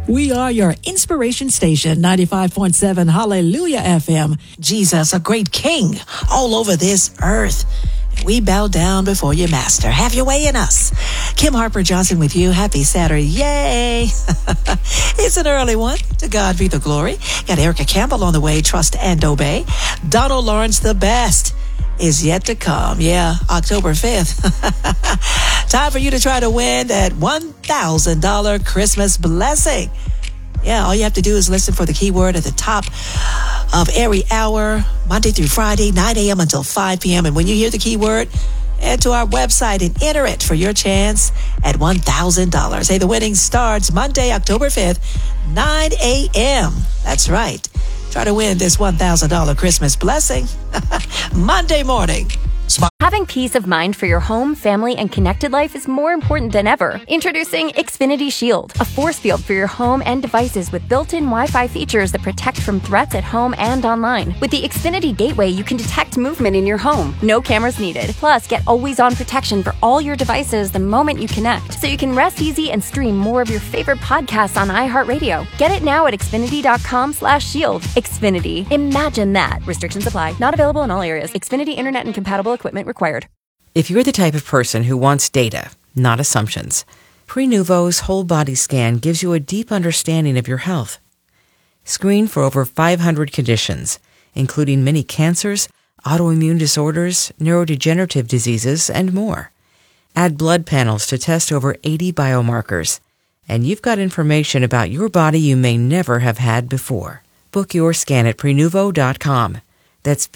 We are your inspiration station, 95.7 Hallelujah FM. Jesus, a great king all over this earth. We bow down before your master. Have your way in us. Kim Harper Johnson with you. Happy Saturday. Yay. It's an early one. To God be the glory. Got Erica Campbell on the way. Trust and obey. Donald Lawrence, the best is yet to come. Yeah, October 5th. Time for you to try to win that $1,000 Christmas blessing. Yeah, all you have to do is listen for the keyword at the top of every hour, Monday through Friday, 9 a.m. until 5 p.m. And when you hear the keyword, head to our website and enter it for your chance at $1,000. Hey, the winning starts Monday, October 5th, 9 a.m. That's right. Try to win this $1,000 Christmas blessing Monday morning. Having peace of mind for your home, family, and connected life is more important than ever. Introducing Xfinity Shield, a force field for your home and devices with built-in Wi-Fi features that protect from threats at home and online. With the Xfinity Gateway, you can detect movement in your home. No cameras needed. Plus, get always-on protection for all your devices the moment you connect, so you can rest easy and stream more of your favorite podcasts on iHeartRadio. Get it now at Xfinity.com/shield. Xfinity. Imagine that. Restrictions apply. Not available in all areas. Xfinity Internet and compatible equipment required. If you're the type of person who wants data, not assumptions, Prenuvo's whole body scan gives you a deep understanding of your health. Screen for over 500 conditions, including many cancers, autoimmune disorders, neurodegenerative diseases, and more. Add blood panels to test over 80 biomarkers, and you've got information about your body you may never have had before. Book your scan at Prenuvo.com. That's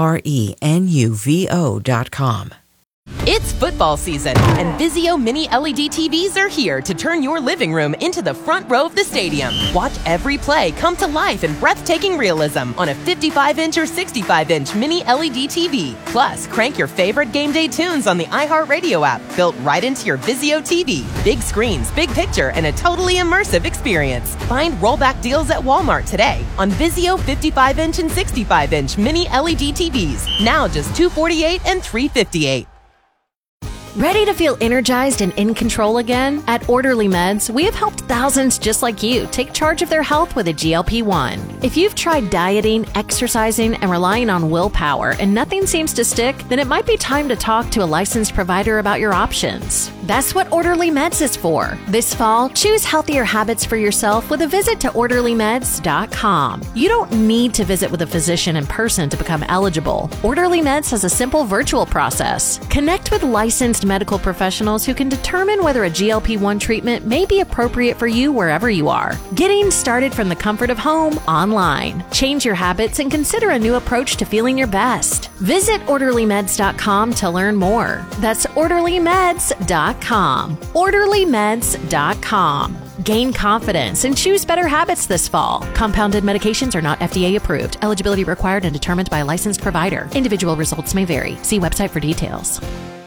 Prenuvo.com. It's football season, and Vizio Mini LED TVs are here to turn your living room into the front row of the stadium. Watch every play come to life in breathtaking realism on a 55-inch or 65-inch Mini LED TV. Plus, crank your favorite game day tunes on the iHeartRadio app, built right into your Vizio TV. Big screens, big picture, and a totally immersive experience. Find rollback deals at Walmart today on Vizio 55-inch and 65-inch Mini LED TVs. Now just $248 and $358. Ready to feel energized and in control again? At Orderly Meds, we have helped thousands just like you take charge of their health with a GLP-1. If you've tried dieting, exercising, and relying on willpower and nothing seems to stick, then it might be time to talk to a licensed provider about your options. That's what Orderly Meds is for. This fall, choose healthier habits for yourself with a visit to OrderlyMeds.com. You don't need to visit with a physician in person to become eligible. Orderly Meds has a simple virtual process. Connect with licensed medical professionals who can determine whether a GLP-1 treatment may be appropriate for you wherever you are. Getting started from the comfort of home online. Change your habits and consider a new approach to feeling your best. Visit OrderlyMeds.com to learn more. That's OrderlyMeds.com. OrderlyMeds.com. Gain confidence and choose better habits this fall. Compounded medications are not FDA approved. Eligibility required and determined by a licensed provider. Individual results may vary. See website for details.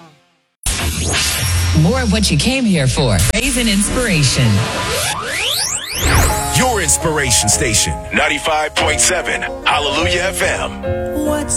More of what you came here for. Praise and inspiration. Your inspiration station, 95.7 Hallelujah FM. What's